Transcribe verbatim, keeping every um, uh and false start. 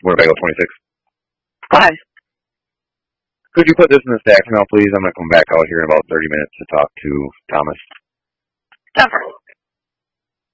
Winnebago twenty-six. Go ahead. Could you put this in the stack now, please? I'm going to come back out here in about thirty minutes to talk to Thomas. Definitely.